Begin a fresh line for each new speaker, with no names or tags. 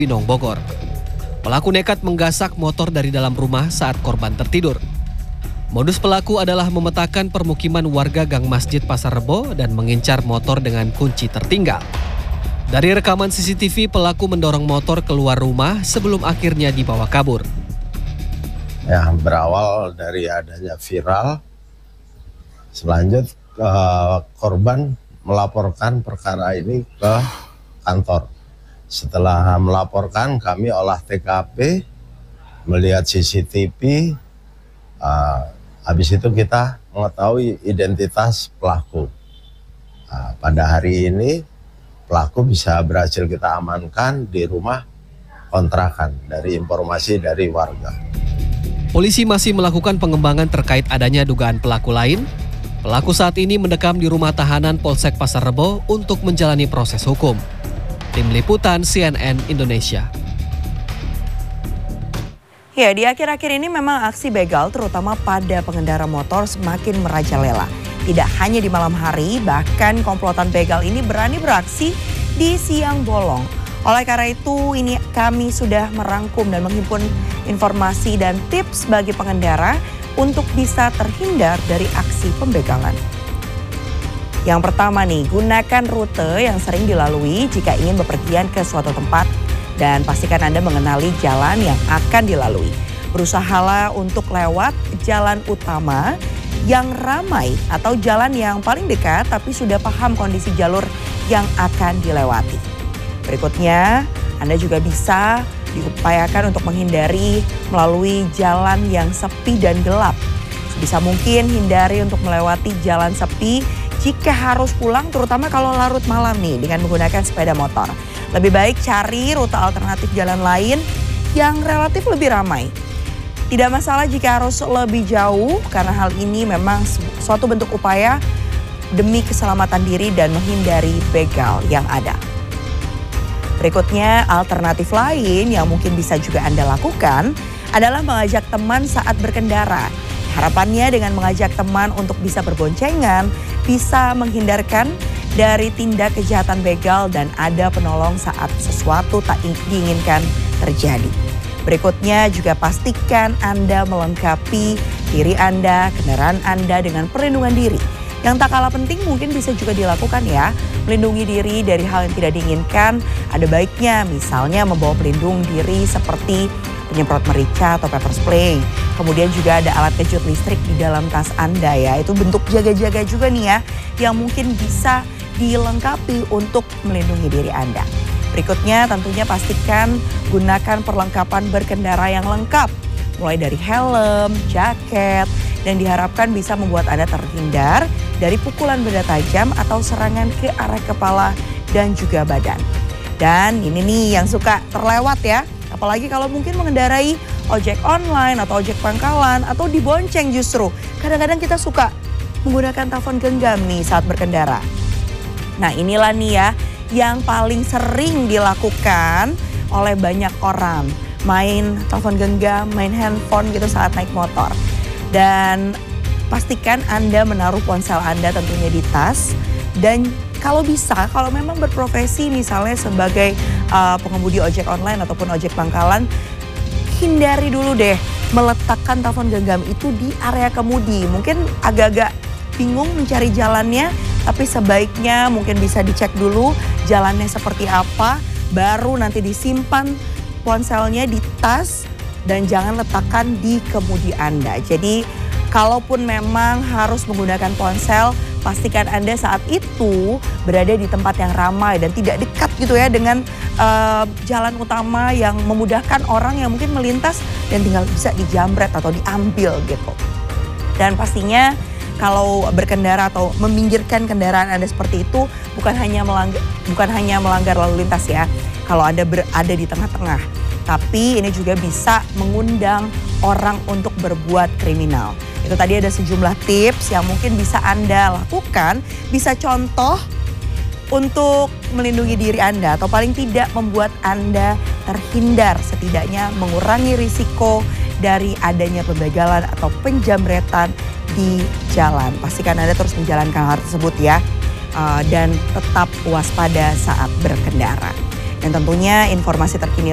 Cibinong, Bogor. Pelaku nekat menggasak motor dari dalam rumah saat korban tertidur. Modus pelaku adalah memetakan permukiman warga Gang Masjid Pasar Rebo dan mengincar motor dengan kunci tertinggal. Dari rekaman CCTV, pelaku mendorong motor keluar rumah sebelum akhirnya dibawa kabur.
Ya, berawal dari adanya viral, selanjutnya korban melaporkan perkara ini ke kantor. Setelah melaporkan, kami olah TKP, melihat CCTV, habis itu kita mengetahui identitas pelaku. Pada hari ini, pelaku bisa berhasil kita amankan di rumah kontrakan dari informasi dari warga.
Polisi masih melakukan pengembangan terkait adanya dugaan pelaku lain. Pelaku saat ini mendekam di rumah tahanan Polsek Pasar Rebo untuk menjalani proses hukum. Tim Liputan CNN Indonesia.
Ya, di akhir-akhir ini memang aksi begal terutama pada pengendara motor semakin merajalela. Tidak hanya di malam hari, bahkan komplotan begal ini berani beraksi di siang bolong. Oleh karena itu, ini kami sudah merangkum dan menghimpun informasi dan tips bagi pengendara untuk bisa terhindar dari aksi pembegalan. Yang pertama nih, gunakan rute yang sering dilalui jika ingin bepergian ke suatu tempat dan pastikan Anda mengenali jalan yang akan dilalui. Berusahalah untuk lewat jalan utama yang ramai atau jalan yang paling dekat tapi sudah paham kondisi jalur yang akan dilewati. Berikutnya, Anda juga bisa diupayakan untuk menghindari melalui jalan yang sepi dan gelap. Sebisa mungkin hindari untuk melewati jalan sepi jika harus pulang, terutama kalau larut malam nih dengan menggunakan sepeda motor. Lebih baik cari rute alternatif jalan lain yang relatif lebih ramai. Tidak masalah jika harus lebih jauh karena hal ini memang suatu bentuk upaya demi keselamatan diri dan menghindari begal yang ada. Berikutnya, alternatif lain yang mungkin bisa juga Anda lakukan adalah mengajak teman saat berkendara. Harapannya dengan mengajak teman untuk bisa berboncengan, bisa menghindarkan dari tindak kejahatan begal dan ada penolong saat sesuatu tak diinginkan terjadi. Berikutnya juga pastikan Anda melengkapi diri Anda, kendaraan Anda dengan perlindungan diri. Yang tak kalah penting mungkin bisa juga dilakukan ya, melindungi diri dari hal yang tidak diinginkan. Ada baiknya misalnya membawa pelindung diri seperti penyemprot merica atau pepper spray. Kemudian juga ada alat kejut listrik di dalam tas Anda ya. Itu bentuk jaga-jaga juga nih ya yang mungkin bisa dilengkapi untuk melindungi diri Anda. Berikutnya tentunya pastikan gunakan perlengkapan berkendara yang lengkap. Mulai dari helm, jaket, dan diharapkan bisa membuat Anda terhindar dari pukulan benda tajam atau serangan ke arah kepala dan juga badan. Dan ini nih yang suka terlewat ya. Apalagi kalau mungkin mengendarai ojek online atau ojek pangkalan atau dibonceng justru. Kadang-kadang kita suka menggunakan telepon genggam nih saat berkendara. Nah inilah nih ya yang paling sering dilakukan oleh banyak orang. Main telepon genggam, main handphone gitu saat naik motor. Dan pastikan Anda menaruh ponsel Anda tentunya di tas. Dan kalau bisa, kalau memang berprofesi misalnya sebagai pengemudi ojek online ataupun ojek pangkalan, hindari dulu deh meletakkan telepon genggam itu di area kemudi. Mungkin agak-agak bingung mencari jalannya, tapi sebaiknya mungkin bisa dicek dulu jalannya seperti apa, baru nanti disimpan ponselnya di tas dan jangan letakkan di kemudi Anda. Jadi kalaupun memang harus menggunakan ponsel, pastikan Anda saat itu berada di tempat yang ramai dan tidak dekat gitu ya dengan jalan utama yang memudahkan orang yang mungkin melintas dan tinggal bisa dijamret atau diambil gitu. Dan pastinya kalau berkendara atau meminggirkan kendaraan Anda seperti itu bukan hanya melanggar lalu lintas ya. Kalau Anda berada di tengah-tengah, tapi ini juga bisa mengundang orang untuk berbuat kriminal. Itu tadi ada sejumlah tips yang mungkin bisa Anda lakukan, bisa contoh untuk melindungi diri Anda atau paling tidak membuat Anda terhindar, setidaknya mengurangi risiko dari adanya pembegalan atau penjamretan di jalan. Pastikan Anda terus menjalankan hal tersebut ya, dan tetap waspada saat berkendara. Dan tentunya informasi terkini